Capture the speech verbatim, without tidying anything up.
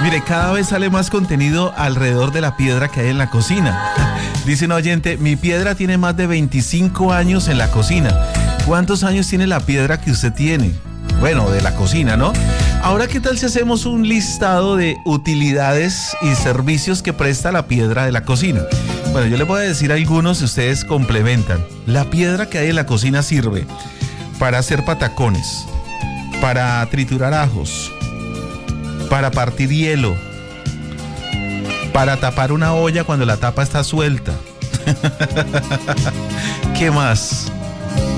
Mire, cada vez sale más contenido alrededor de la piedra que hay en la cocina. Dice un oyente, mi piedra tiene más de veinticinco años en la cocina. ¿Cuántos años tiene la piedra que usted tiene? Bueno, de la cocina, ¿no? Ahora, ¿qué tal si hacemos un listado de utilidades y servicios que presta la piedra de la cocina? Bueno, yo les voy a decir algunos y ustedes complementan. La piedra que hay en la cocina sirve para hacer patacones, para triturar ajos, para partir hielo, para tapar una olla cuando la tapa está suelta. ¿Qué más?